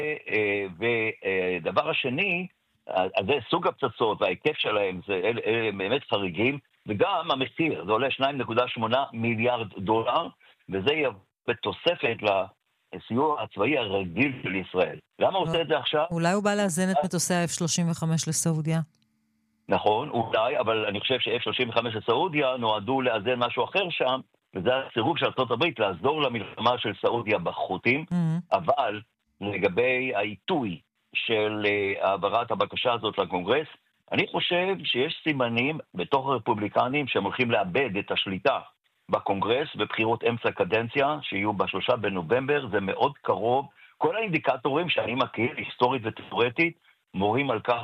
ודבר השני, אז זה סוג הפצצות וההיקף שלהם, אלה באמת חריגים, וגם המחיר, זה עולה 2.8 מיליארד דולר, וזה יהיה בתוספת לסיוע הצבאי הרגיל של ישראל. למה הוא עושה את זה עכשיו? אולי הוא בא לאזן את מטוסי ה-F-35 לסעודיה. נכון, אולי, אבל אני חושב ש-F-35 לסעודיה נועדו לאזן משהו אחר שם, וזה הסירוב של ארצות הברית לעזור למלחמה של סעודיה בחות'ים, אבל לגבי העיתוי של העברת הבקשה הזאת לקונגרס, אני חושב שיש סימנים בתוך הרפובליקנים שהם הולכים לאבד את השליטה בקונגרס בבחירות אמצע קדנציה, שיהיו ב3 בנובמבר, זה מאוד קרוב. כל האינדיקטורים שאני מכיר, היסטורית ותיאורטית, מורים על כך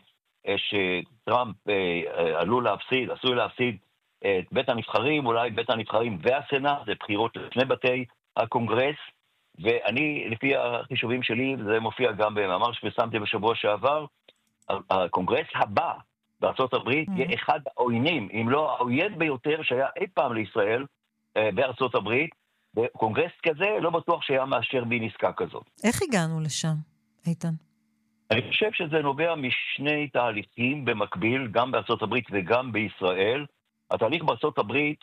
שטראמפ עשוי להפסיד את בית הנבחרים, אולי בית הנבחרים והסנאט, זה בחירות לשני בתי הקונגרס, ואני, לפי החישובים שלי, זה מופיע גם במאמר שפרסמתי בשבוע שעבר, הקונגרס הבא בארצות הברית יהיה אחד העוינים, אם לא העוין ביותר שהיה אי פעם לישראל בארצות הברית, וקונגרס כזה לא בטוח שהיה מאשר בי עסקה כזאת. איך הגענו לשם, איתן? אני חושב שזה נובע משני תהליכים במקביל, גם בארצות הברית וגם בישראל. התהליך בארצות הברית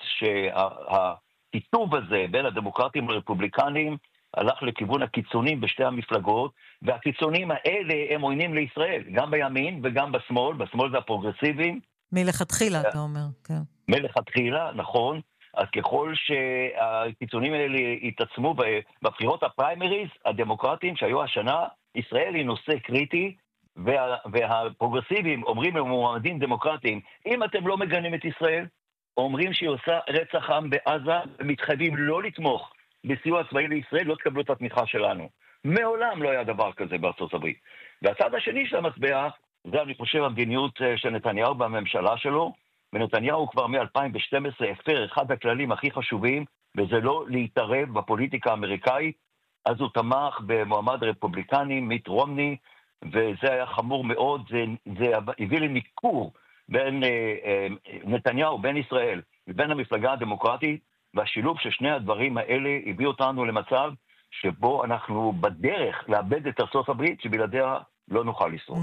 שהכיתוב הזה בין הדמוקרטים לרפובליקנים הלך לכיוון הקיצונים בשתי המפלגות, והקיצונים האלה הם עוינים לישראל, גם בימין וגם בשמאל, בשמאל זה הפרוגרסיבים. מלכתחילה, אתה אומר, כן. מלכתחילה, נכון. אז ככל שהקיצונים האלה יתעצמו בבחירות הפריימריז, הדמוקרטים שהיו השנה, ישראל היא נושא קריטי, והפרוגרסיבים אומרים למועמדים דמוקרטיים, אם אתם לא מגנים את ישראל, אומרים שהיא עושה רצח עם בעזה, ומתחייבים לא לתמוך בסיוע צבאי לישראל, לא תקבלו את התמיכה שלנו. מעולם לא היה דבר כזה בארצות הברית. והצד השני של המטבע, זה אני חושב המדיניות של נתניהו בממשלה שלו, ונתניהו כבר מ-2012 הפר אחד הכללים הכי חשובים, וזה לא להתערב בפוליטיקה האמריקאית, אז הוא תמך במועמד רפובליקני, מיט רומני, וזה היה חמור מאוד, זה הביא לניכור בין נתניהו, בין ישראל, ובין המפלגה הדמוקרטית, והשילוב של שני הדברים האלה הביא אותנו למצב שבו אנחנו בדרך לאבד את ארצות הברית, שבלעדיה לא נוכל לשרוד.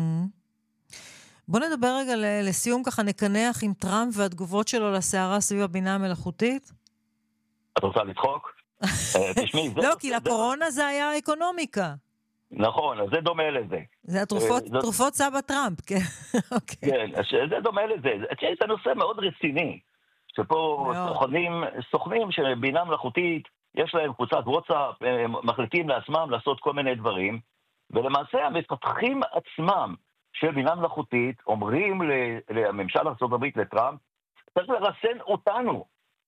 בוא נדבר רגע לסיום, ככה נקנח עם טראמפ והתגובות שלו לסערה סביב הבינה המלאכותית. את רוצה לצחוק? תשמעי, לא, כי לקורונה זה היה אקונומיקה. נכון, אז זה דומה לזה. זה התרופות סבא טראמפ, כן. כן, זה דומה לזה. זה נושא מאוד רציני, שפה סוכנים שבינה מלאכותית, יש להם קבוצת וואטסאפ, מחליטים לעצמם לעשות כל מיני דברים, ולמעשה המפתחים עצמם של בינה מלאכותית אומרים לממשל ארצות הברית, לטראמפ, צריך לרסן אותנו.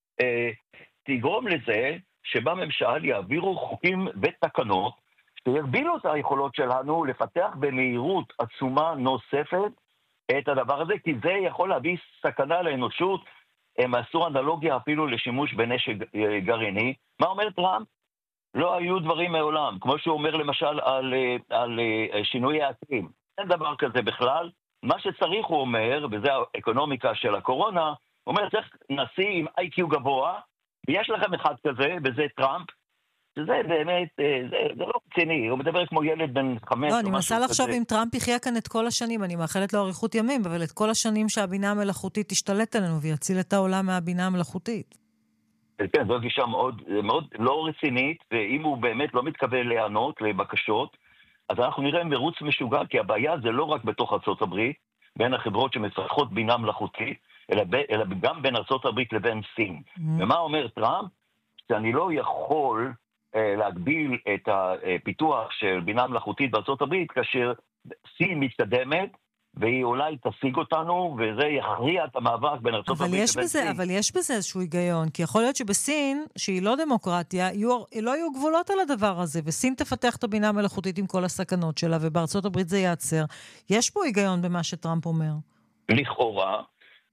תגרום לזה שבממשל יעבירו חוקים ותקנות שיגבילו את היכולות שלנו לפתח במהירות עצומה נוספת את הדבר הזה, כי זה יכול להביא סכנה לאנושות. הם עשו אנלוגיה אפילו לשימוש בנשק גרעיני. מה אומר טראמפ? לא היו דברים מעולם, כמו שהוא אומר למשל על שינוי האקלים. אין דבר כזה בכלל. מה שצריך הוא אומר, וזה האקונומיקה של הקורונה, הוא אומר צריך נשיא עם IQ גבוה, ויש לכם אחד כזה, וזה טראמפ, שזה באמת, זה לא רציני, הוא מדבר כמו ילד בן 5. לא, אני מנסה לחשוב אם טראמפ יחיה כאן את כל השנים, אני מאחלת לו אריכות ימים, אבל את כל השנים שהבינה המלאכותית תשתלט עלינו, ויציל את העולם מהבינה המלאכותית. כן, זו גישה מאוד, מאוד לא רצינית, ואם הוא באמת לא מתכוון להיענות לבקשות, אז אנחנו נראה מרוץ משוגע, כי הבעיה זה לא רק בתוך ארצות הברית, בין החברות שמפתחות בינה מלאכותית, אלא גם בין ארצות הברית לבין סין. ומה אומר טראמפ? שאני לא יכול להגביל את הפיתוח של בינה מלאכותית בארצות הברית, כאשר סין מתקדמת, והיא אולי תשיג אותנו, וזה יכריע את המאבק בין ארצות הברית לבין סין. אבל יש בזה איזשהו היגיון, כי יכול להיות שבסין, שהיא לא דמוקרטיה, לא יהיו גבולות על הדבר הזה, וסין תפתח את הבינה המלאכותית עם כל הסכנות שלה, ובארצות הברית זה ייעצר. יש פה היגיון במה שטראמפ אומר. לכאורה,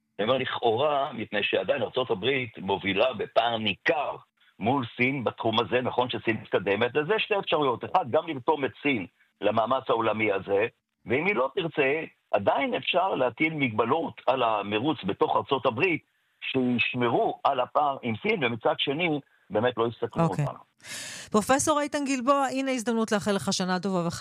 מפני שעדיין ארצות הברית מובילה בפער ניכר מול סין בתחום הזה, נכון שסין מתקדמת, לזה שתי אפשרויות. אחד, גם לרתום את סין למאמץ העולמי הזה, ואם היא לא תרצה, עדיין אפשר להטיל מגבלות על המרוץ בתוך ארצות הברית, שישמרו על הפער עם סין, ומצד שני, באמת לא יסתכלו אותנו. פרופסור איתן גלבוע, הנה הזדמנות לאחל לך שנה טובה